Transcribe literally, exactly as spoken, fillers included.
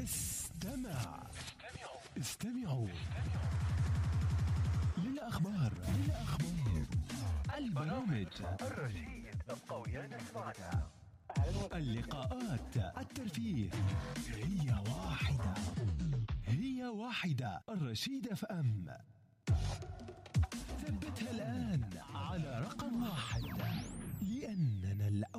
استمع استمعوا للأخبار للأخبار البرامج الرشيد القوية نسمعنا اللقاءات الترفيه هي واحدة هي واحدة الرشيد اف ام. ثبتها الآن على رقم واحد لأننا الآن